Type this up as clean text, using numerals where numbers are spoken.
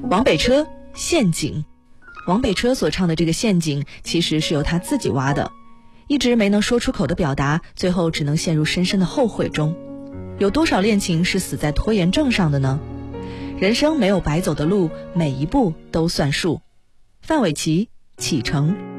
王北车陷阱。王北车所唱的这个陷阱其实是由他自己挖的，一直没能说出口的表达，最后只能陷入深深的后悔中。有多少恋情是死在拖延症上的呢？人生没有白走的路，每一步都算数。范玮琪，启程。